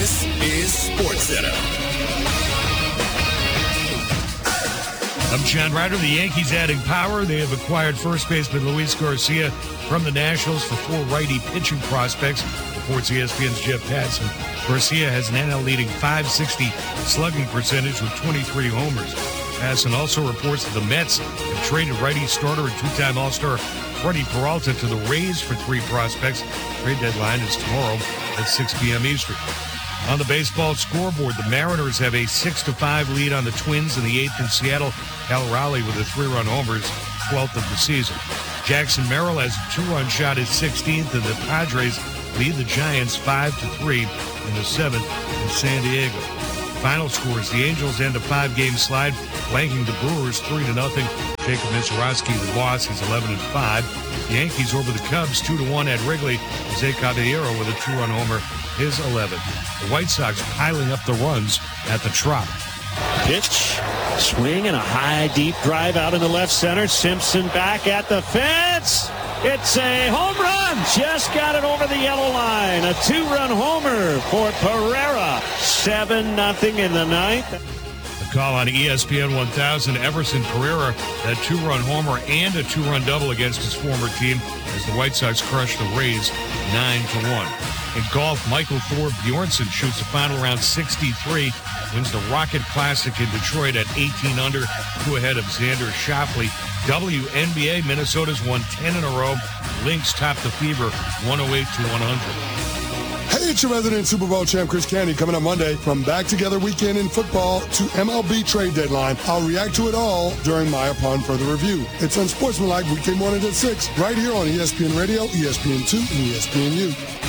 This is SportsCenter. I'm John Ryder. The Yankees adding power. They have acquired first baseman Luis Garcia from the Nationals for 4 righty pitching prospects, reports ESPN's Jeff Passan. Garcia has an NL-leading .560 slugging percentage with 23 homers. Passan also reports that the Mets have traded righty starter and 2-time All-Star Freddie Peralta to the Rays for 3 prospects. Trade deadline is tomorrow at 6 p.m. Eastern. On the baseball scoreboard, the Mariners have a 6-5 lead on the Twins in the 8th in Seattle. Cal Raleigh with a 3-run homers, 12th of the season. Jackson Merrill has a 2-run shot at 16th, and the Padres lead the Giants 5-3 in the 7th in San Diego. Final scores: the Angels end a 5-game slide, blanking the Brewers 3-0. Jacob Misiorowski, the boss, is 11-5. The Yankees over the Cubs 2-1 at Wrigley. Jose Caballero with a 2-run homer, his 11th. The White Sox piling up the runs at the Trop. Pitch, swing, and a high, deep drive out in the left center. Simpson back at the fence. It's a home run. Just got it over the yellow line. A 2-run homer for Pereira. 7-0 in the 9th. The call on ESPN 1000. Everson Pereira, that 2-run homer and a 2-run double against his former team as the White Sox crush the Rays 9-1. In golf, Michael Thor Bjornsson shoots the final round 63, wins the Rocket Classic in Detroit at 18 under, 2 ahead of Xander Schauffele. WNBA, Minnesota's won 10 in a row. Lynx top the Fever 108-100. Hey, it's your resident Super Bowl champ, Chris Candy, coming up Monday. From Back Together Weekend in football to MLB trade deadline, I'll react to it all during my Upon Further Review. It's Unsportsmanlike weekday morning at 6, right here on ESPN Radio, ESPN2, and ESPNU.